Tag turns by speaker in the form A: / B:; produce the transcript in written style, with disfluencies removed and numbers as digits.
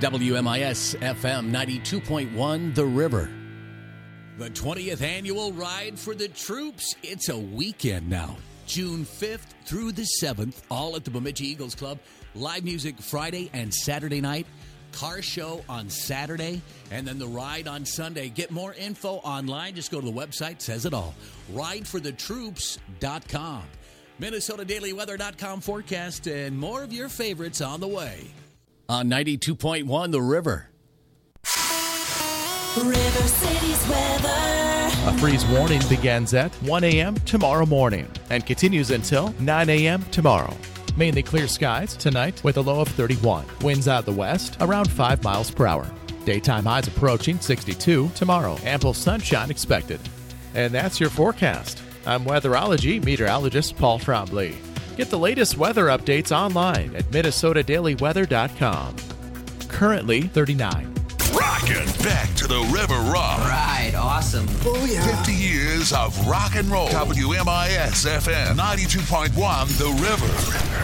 A: WMIS FM 92.1 The River. The 20th annual Ride for the Troops. It's a weekend now. June 5th through the 7th, all at the Bemidji Eagles Club. Live music Friday and Saturday night. Car show on Saturday, and then the ride on Sunday. Get more info online. Just go to the website. Says it all. RideForTheTroops.com. MinnesotaDailyWeather.com forecast and more of your favorites on the way. On 92.1 The River.
B: River City's weather.
C: A freeze warning begins at 1 a.m. tomorrow morning and continues until 9 a.m. tomorrow. Mainly clear skies tonight with a low of 31. Winds out the west around 5 miles per hour. Daytime highs approaching 62 tomorrow. Ample sunshine expected. And that's your forecast. I'm weatherology meteorologist Paul Trombley. Get the latest weather updates online at MinnesotaDailyWeather.com. Currently 39.
D: Rockin' back to the River Rock.
E: Right, awesome.
D: Oh, yeah. 50 years of rock and roll. WMIS FM 92.1 The River.